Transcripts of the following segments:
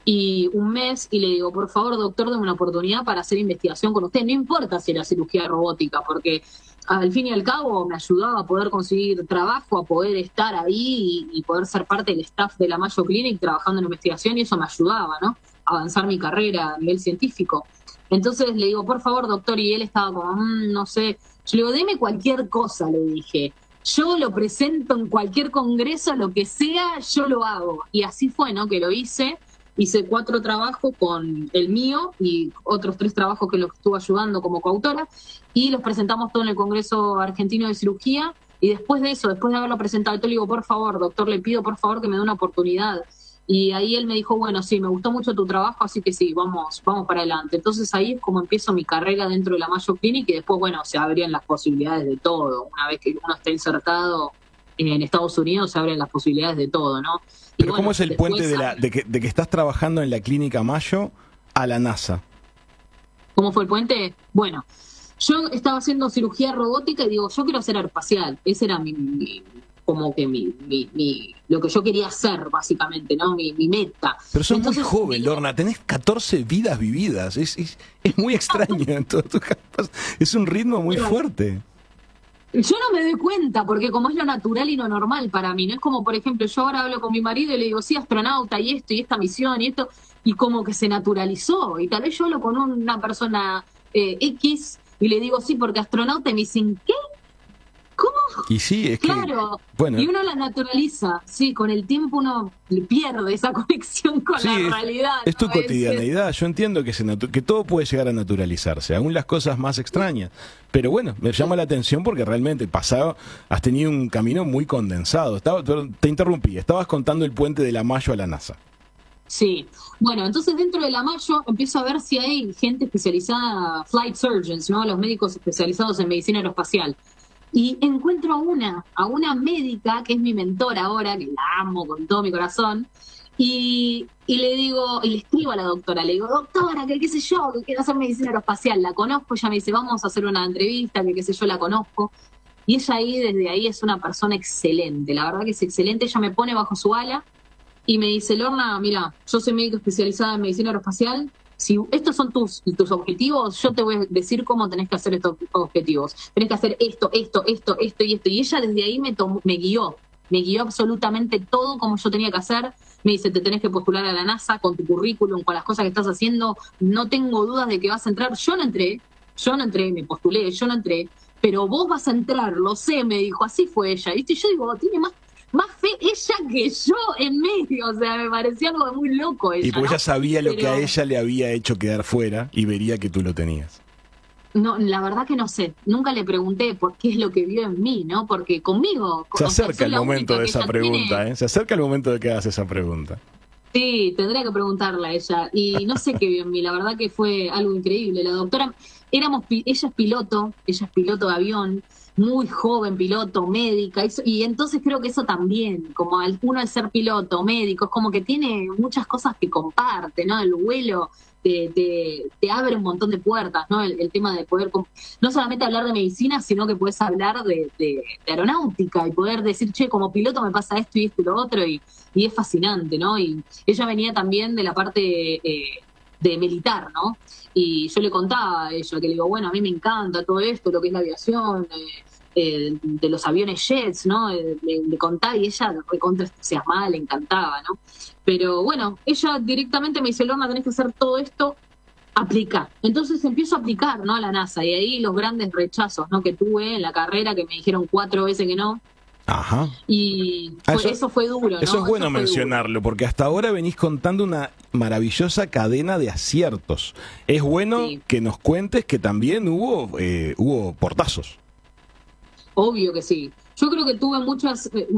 y un mes, y le digo, por favor, doctor, dame una oportunidad para hacer investigación con usted. No importa si era cirugía robótica, porque al fin y al cabo me ayudaba a poder conseguir trabajo, a poder estar ahí y poder ser parte del staff de la Mayo Clinic trabajando en investigación, y eso me ayudaba, ¿no? A avanzar mi carrera a nivel científico. Entonces le digo, por favor, doctor, y él estaba como, no sé. Yo le digo, deme cualquier cosa, le dije. Yo lo presento en cualquier congreso, lo que sea, yo lo hago. Y así fue, ¿no? Que lo hice. Hice 4 trabajos con el mío y otros 3 trabajos que los estuve ayudando como coautora, y los presentamos todo en el Congreso Argentino de Cirugía. Y después de eso, después de haberlo presentado, yo le digo, por favor, doctor, le pido por favor que me dé una oportunidad. Y ahí él me dijo, bueno, sí, me gustó mucho tu trabajo, así que sí, vamos para adelante. Entonces ahí es como empiezo mi carrera dentro de la Mayo Clinic, y después, bueno, se abrían las posibilidades de todo. Una vez que uno está insertado en Estados Unidos, se abren las posibilidades de todo, ¿no? Y pero bueno, ¿cómo es el puente de que estás trabajando en la Clínica Mayo a la NASA? ¿Cómo fue el puente? Bueno, yo estaba haciendo cirugía robótica y digo, yo quiero hacer aeroespacial. Ese era como que lo que yo quería hacer, básicamente, ¿no? Mi meta. Pero sos muy joven, Lorna, tenés 14 vidas vividas. Es muy extraño en todo tu caso. Es un ritmo muy fuerte. Yo no me doy cuenta, porque como es lo natural y lo normal para mí, no es como, por ejemplo, yo ahora hablo con mi marido y le digo, sí, astronauta, y esto, y esta misión, y esto, y como que se naturalizó, y tal vez yo hablo con una persona X, y le digo, sí, porque astronauta, y me dicen, ¿qué? ¿Cómo? Y sí, es claro, que, bueno, y uno la naturaliza, sí, con el tiempo uno pierde esa conexión con la realidad. Es tu cotidianeidad, yo entiendo que todo puede llegar a naturalizarse, aún las cosas más extrañas, pero bueno, me llama la atención porque realmente pasado, has tenido un camino muy condensado. Te interrumpí, estabas contando el puente de la Mayo a la NASA. Sí, bueno, entonces dentro de la Mayo empiezo a ver si hay gente especializada, flight surgeons, ¿no? Los médicos especializados en medicina aeroespacial. Y encuentro a una médica que es mi mentora ahora, que la amo con todo mi corazón, y le digo, y le escribo a la doctora, le digo, doctora, que qué sé yo, que quiero hacer medicina aeroespacial, la conozco, ella me dice, vamos a hacer una entrevista, que qué sé yo, la conozco. Y ella ahí, desde ahí, es una persona excelente, la verdad que es excelente. Ella me pone bajo su ala y me dice, Lorna, mira, yo soy médico especializada en medicina aeroespacial, si estos son tus objetivos, yo te voy a decir cómo tenés que hacer estos objetivos. Tenés que hacer esto y esto. Y ella desde ahí me guió absolutamente todo como yo tenía que hacer. Me dice, te tenés que postular a la NASA con tu currículum, con las cosas que estás haciendo. No tengo dudas de que vas a entrar. Yo no entré, me postulé, yo no entré, pero vos vas a entrar, lo sé, me dijo. Así fue ella, ¿viste? Y yo digo, tiene más fe ella que yo en medio, o sea, me parecía algo muy loco ella. Y porque ella sabía lo que a ella le había hecho quedar fuera y vería que tú lo tenías. No, la verdad que no sé, nunca le pregunté por qué es lo que vio en mí, ¿no? Porque conmigo... Se acerca el momento de esa pregunta, ¿eh? Se acerca el momento de que hagas esa pregunta. Sí, tendría que preguntarle a ella. Y no sé qué vio en mí, la verdad que fue algo increíble. La doctora, ella es piloto de avión, muy joven, piloto, médica, y entonces creo que eso también, como uno al ser piloto, médico, es como que tiene muchas cosas que comparte, ¿no? El vuelo te abre un montón de puertas, ¿no? El tema de poder, no solamente hablar de medicina, sino que puedes hablar de aeronáutica y poder decir, che, como piloto me pasa esto y lo otro, y es fascinante, ¿no? Y ella venía también de la parte de militar, ¿no? Y yo le contaba a ella, que le digo, bueno, a mí me encanta todo esto, lo que es la aviación, de los aviones jets, ¿no? Le contaba, y ella recontra entusiasmada, le encantaba, ¿no? Pero bueno, ella directamente me dice, Lorna, tenés que hacer todo esto, aplicar. Entonces empiezo a aplicar, ¿no? A la NASA, y ahí los grandes rechazos, ¿no? Que tuve en la carrera, que me dijeron 4 veces que no. Ajá. Y eso fue duro, ¿no? Eso es bueno mencionarlo, porque hasta ahora venís contando una maravillosa cadena de aciertos. Es bueno que nos cuentes que también hubo portazos. Obvio que sí. Yo creo que tuve mucha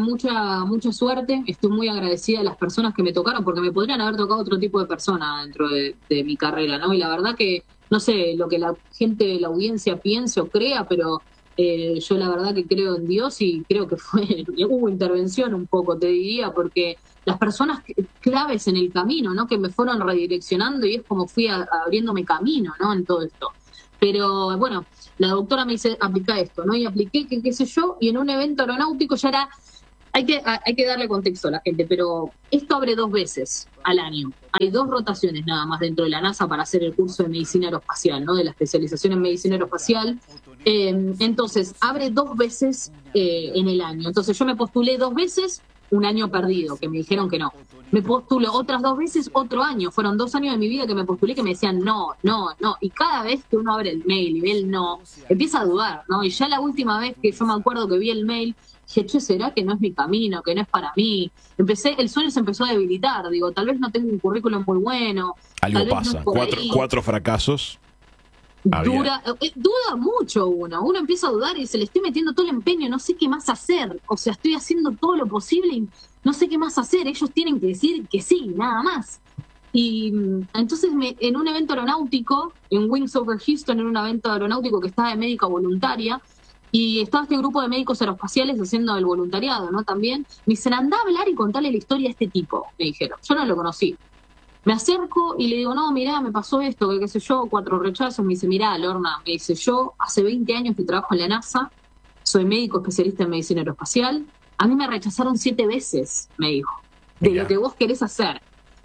suerte. Estoy muy agradecida a las personas que me tocaron, porque me podrían haber tocado otro tipo de persona dentro de mi carrera, ¿no? Y la verdad que, no sé, lo que la gente de la audiencia piense o crea, pero yo la verdad que creo en Dios, y creo que hubo intervención un poco, te diría, porque las personas claves en el camino, ¿no? Que me fueron redireccionando, y es como fui abriéndome camino, ¿no? En todo esto. Pero bueno, la doctora me dice, aplica esto, ¿no? Y apliqué, qué sé yo, y en un evento aeronáutico ya era Hay que darle contexto a la gente, pero esto abre 2 veces al año. Hay 2 rotaciones nada más dentro de la NASA para hacer el curso de medicina aeroespacial, ¿no? De la especialización en medicina aeroespacial. Entonces, abre 2 veces en el año. Entonces, yo me postulé 2 veces, un año perdido, que me dijeron que no. Me postulo otras 2 veces, otro año. Fueron 2 años de mi vida que me postulé que me decían no, no, no. Y cada vez que uno abre el mail y ve el no, empieza a dudar, ¿no? Y ya la última vez que yo me acuerdo que vi el mail, dije, che, ¿será que no es mi camino, que no es para mí? El sueño se empezó a debilitar, digo, tal vez no tengo un currículum muy bueno. Algo pasa, no 4 fracasos. Duda mucho uno empieza a dudar y se le estoy metiendo todo el empeño, no sé qué más hacer, o sea, estoy haciendo todo lo posible y no sé qué más hacer, ellos tienen que decir que sí, nada más. Y entonces en un evento aeronáutico, en Wings Over Houston, en un evento aeronáutico que estaba de médica voluntaria, y estaba este grupo de médicos aeroespaciales haciendo el voluntariado, ¿no? También me dicen, anda a hablar y contarle la historia a este tipo, me dijeron. Yo no lo conocí. Me acerco y le digo, no, mirá, me pasó esto, que qué sé yo, 4 rechazos. Me dice, mirá, Lorna, me dice, yo hace 20 años que trabajo en la NASA, soy médico especialista en medicina aeroespacial, a mí me rechazaron 7 veces, me dijo, de lo que vos querés hacer.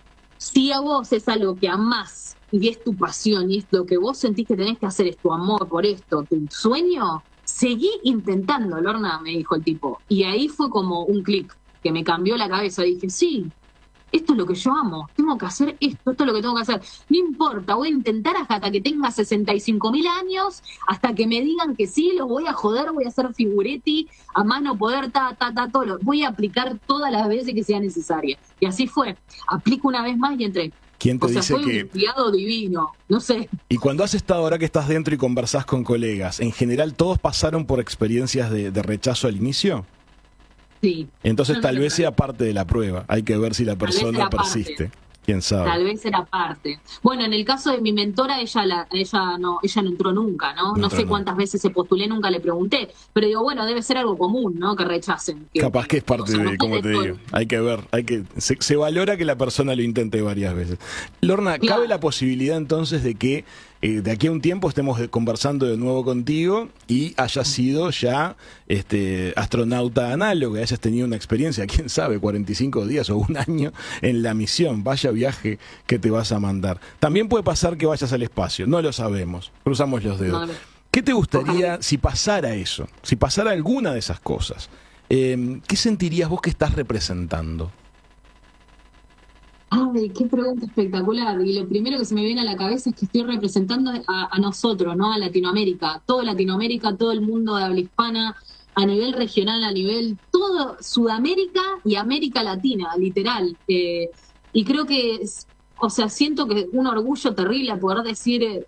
Si a vos es algo que amás y es tu pasión y es lo que vos sentís que tenés que hacer, es tu amor por esto, tu sueño, seguí intentando, Lorna, me dijo el tipo. Y ahí fue como un clic que me cambió la cabeza. Dije, sí, esto es lo que yo amo, tengo que hacer esto es lo que tengo que hacer. No importa, voy a intentar hasta que tenga 65.000 años, hasta que me digan que sí, los voy a joder, voy a hacer figuretti, a más no poder, todo. Voy a aplicar todas las veces que sea necesaria. Y así fue. Aplico una vez más y entré. ¿Quién te dice fue que... un enviado divino, no sé. Y cuando has estado, ahora que estás dentro y conversás con colegas, ¿en general todos pasaron por experiencias de rechazo al inicio? Sí. Entonces tal vez sea parte de la prueba. Hay que ver si la persona persiste. ¿Quién sabe? Tal vez era parte. Bueno, en el caso de mi mentora, ella no entró nunca, ¿no? No sé cuántas veces se postulé, nunca le pregunté. Pero digo, bueno, debe ser algo común, ¿no? Que rechacen. Capaz que es parte de, como te digo, hay que ver, se valora que la persona lo intente varias veces. Lorna, claro. ¿Cabe la posibilidad entonces de que de aquí a un tiempo estemos conversando de nuevo contigo y hayas sido ya astronauta análogo, hayas tenido una experiencia, quién sabe, 45 días o un año en la misión? Vaya viaje que te vas a mandar. También puede pasar que vayas al espacio, no lo sabemos, cruzamos los dedos. ¿Qué te gustaría si pasara eso, si pasara alguna de esas cosas? ¿Qué sentirías vos que estás representando? Ay, qué pregunta espectacular. Y lo primero que se me viene a la cabeza es que estoy representando a nosotros, ¿no? A Latinoamérica, todo el mundo de habla hispana, a nivel regional, a nivel todo Sudamérica y América Latina, literal. Y creo que, siento que un orgullo terrible a poder decir,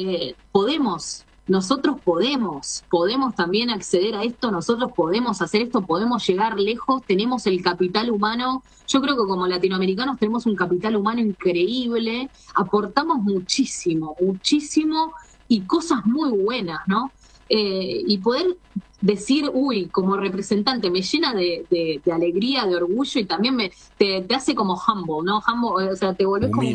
nosotros podemos también acceder a esto, nosotros podemos hacer esto, podemos llegar lejos, tenemos el capital humano. Yo creo que como latinoamericanos tenemos un capital humano increíble, aportamos muchísimo y cosas muy buenas, ¿no? Y poder decir, como representante, me llena de alegría, de orgullo y también te hace como humble, ¿no? Humble, te volvés como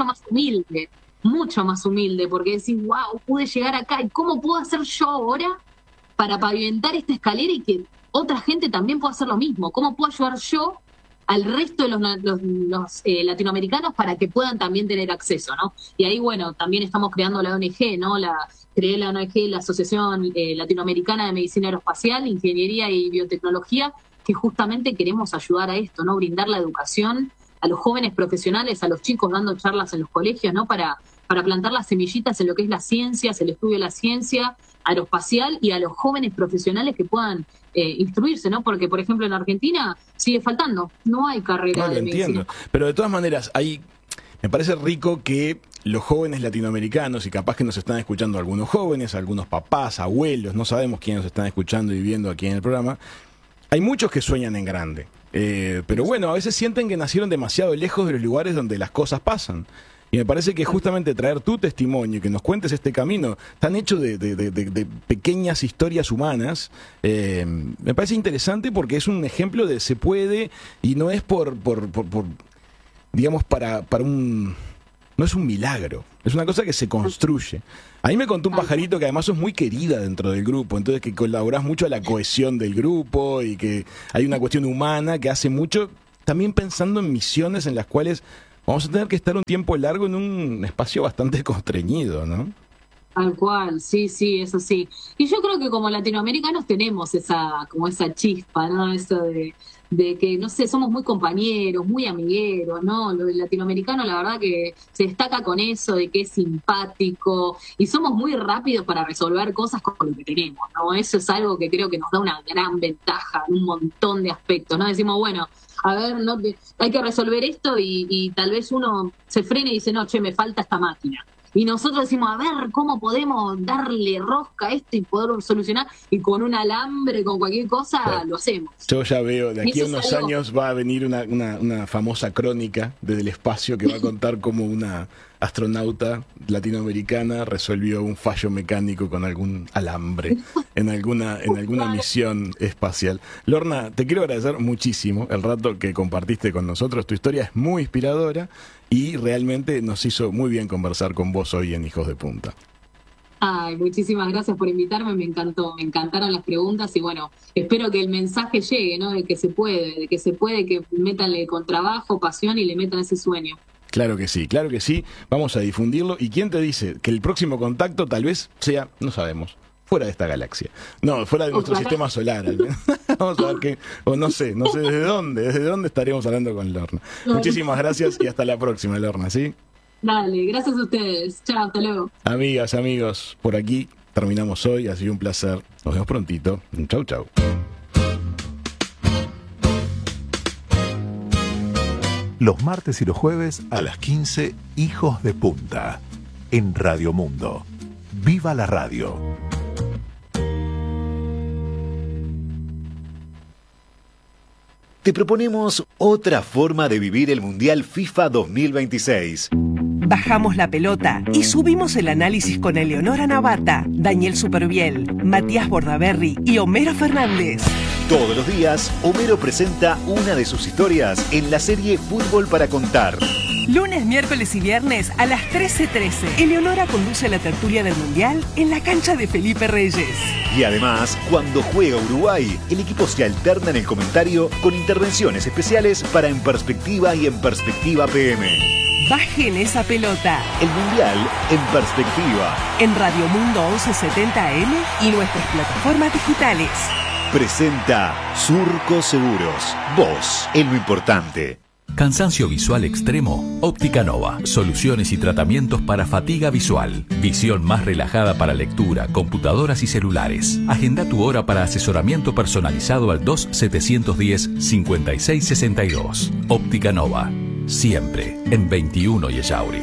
mucho más humilde, porque decís, wow, pude llegar acá, ¿y cómo puedo hacer yo ahora para pavimentar esta escalera y que otra gente también pueda hacer lo mismo? ¿Cómo puedo ayudar yo al resto de los latinoamericanos para que puedan también tener acceso, ¿no? Y ahí, bueno, también estamos creando la ONG, ¿no? Creé la ONG, la Asociación Latinoamericana de Medicina Aeroespacial, Ingeniería y Biotecnología, que justamente queremos ayudar a esto, ¿no? Brindar la educación a los jóvenes profesionales, a los chicos dando charlas en los colegios, ¿no? Para plantar las semillitas en lo que es las ciencias, el estudio de la ciencia aeroespacial y a los jóvenes profesionales que puedan instruirse, ¿no? Porque, por ejemplo, en Argentina sigue faltando, no hay carrera de medicina. Entiendo, pero de todas maneras, me parece rico que los jóvenes latinoamericanos, y capaz que nos están escuchando algunos jóvenes, algunos papás, abuelos, no sabemos quiénes nos están escuchando y viendo aquí en el programa, hay muchos que sueñan en grande, pero bueno, a veces sienten que nacieron demasiado lejos de los lugares donde las cosas pasan. Y me parece que justamente traer tu testimonio y que nos cuentes este camino tan hecho de pequeñas historias humanas, me parece interesante porque es un ejemplo de se puede y no es digamos, para un no es un milagro, es una cosa que se construye. A mí me contó un pajarito que además sos muy querida dentro del grupo, entonces que colaborás mucho a la cohesión del grupo y que hay una cuestión humana que hace mucho, también pensando en misiones en las cuales vamos a tener que estar un tiempo largo en un espacio bastante constreñido, ¿no? Tal cual, sí, sí, eso sí. Y yo creo que como latinoamericanos tenemos esa chispa, ¿no? Eso de que, no sé, somos muy compañeros, muy amigueros, ¿no? El latinoamericano, la verdad que se destaca con eso, de que es simpático, y somos muy rápidos para resolver cosas con lo que tenemos, ¿no? Eso es algo que creo que nos da una gran ventaja en un montón de aspectos, ¿no? Decimos, bueno, a ver, no, hay que resolver esto y tal vez uno se frene y dice, no, che, me falta esta máquina. Y nosotros decimos, a ver, ¿cómo podemos darle rosca a esto y poder solucionar? Y con un alambre, con cualquier cosa, claro, lo hacemos. Yo ya veo, de aquí a unos años va a venir una famosa crónica desde el espacio que va a contar cómo una astronauta latinoamericana resolvió un fallo mecánico con algún alambre en alguna misión espacial. Lorna, te quiero agradecer muchísimo el rato que compartiste con nosotros. Tu historia es muy inspiradora y realmente nos hizo muy bien conversar con vos hoy en Hijos de Punta. Ay, muchísimas gracias por invitarme, me encantó, me encantaron las preguntas y bueno, espero que el mensaje llegue, ¿no? De que se puede, que métanle con trabajo, pasión y le metan ese sueño. Claro que sí, vamos a difundirlo. ¿Y quién te dice que el próximo contacto tal vez sea, no sabemos, fuera de esta galaxia? No, fuera de nuestro sistema solar. Vamos a ver qué, o no sé desde dónde estaremos hablando con Lorna. Muchísimas gracias y hasta la próxima, Lorna, ¿sí? Dale, gracias a ustedes. Chao, hasta luego. Amigas, amigos, por aquí terminamos hoy, ha sido un placer. Nos vemos prontito. Chau, chau. Los martes y los jueves a las 15, Hijos de Punta, en Radio Mundo. ¡Viva la radio! Te proponemos otra forma de vivir el Mundial FIFA 2026. Bajamos la pelota y subimos el análisis con Eleonora Navata, Daniel Superviel, Matías Bordaberry y Homero Fernández. Todos los días, Homero presenta una de sus historias en la serie Fútbol para Contar. Lunes, miércoles y viernes a las 13:13. Eleonora conduce la tertulia del Mundial en la cancha de Felipe Reyes. Y además, cuando juega Uruguay, el equipo se alterna en el comentario con intervenciones especiales para En Perspectiva y En Perspectiva PM. Bajen esa pelota. El Mundial en Perspectiva. En Radio Mundo 1170 AM y nuestras plataformas digitales. Presenta Surco Seguros. Vos en lo importante. Cansancio visual extremo, Óptica Nova. Soluciones y tratamientos para fatiga visual. Visión más relajada para lectura, computadoras y celulares. Agenda tu hora para asesoramiento personalizado al 2710-5662. Óptica Nova. Siempre en 21 y Ellauri.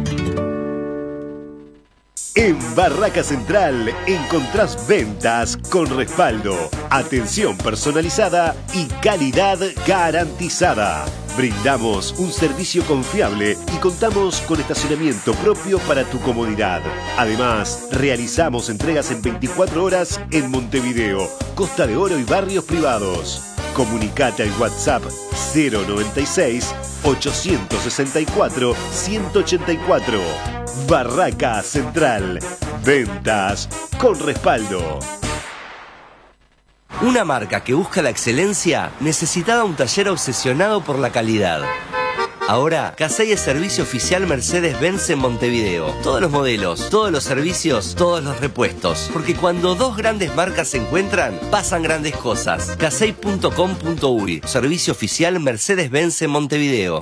En Barraca Central encontrás ventas con respaldo, atención personalizada y calidad garantizada. Brindamos un servicio confiable y contamos con estacionamiento propio para tu comodidad. Además, realizamos entregas en 24 horas en Montevideo, Costa de Oro y barrios privados. Comunicate al WhatsApp 096 864 184. Barraca Central. Ventas con respaldo. Una marca que busca la excelencia necesitaba un taller obsesionado por la calidad. Ahora, Casey es servicio oficial Mercedes-Benz en Montevideo. Todos los modelos, todos los servicios, todos los repuestos. Porque cuando dos grandes marcas se encuentran, pasan grandes cosas. Casey.com.uy. Servicio oficial Mercedes-Benz en Montevideo.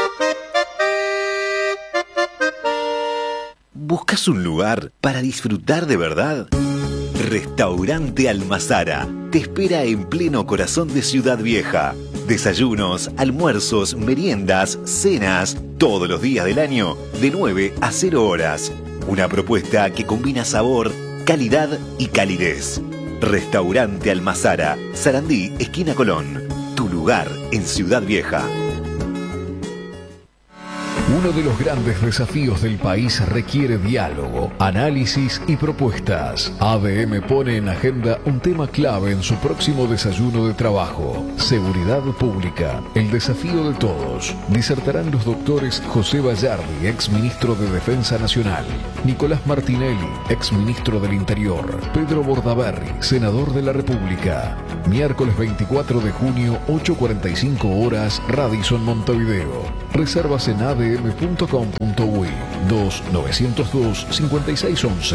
¿Buscas un lugar para disfrutar de verdad? Restaurante Almazara te espera en pleno corazón de Ciudad Vieja. Desayunos, almuerzos, meriendas, cenas, todos los días del año, de 9 a 0 horas. Una propuesta que combina sabor, calidad y calidez. Restaurante Almazara, Sarandí, esquina Colón. Tu lugar en Ciudad Vieja. Uno de los grandes desafíos del país requiere diálogo, análisis y propuestas. ADM pone en agenda un tema clave en su próximo desayuno de trabajo: seguridad pública, el desafío de todos. Disertarán los doctores José Bayardi, ex ministro de Defensa Nacional; Nicolás Martinelli, ex ministro del Interior; Pedro Bordaberry, senador de la República. Miércoles 24 de junio, 8:45 horas, Radisson, Montevideo. Reservas en adm.com.uy 2902-5611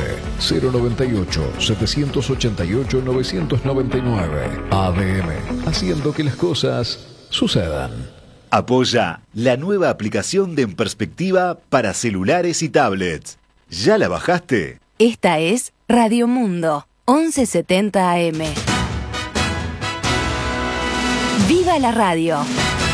098-788-999. ADM, haciendo que las cosas sucedan. Apoya la nueva aplicación de En Perspectiva para celulares y tablets. ¿Ya la bajaste? Esta es Radio Mundo, 1170 AM. ¡Viva la radio!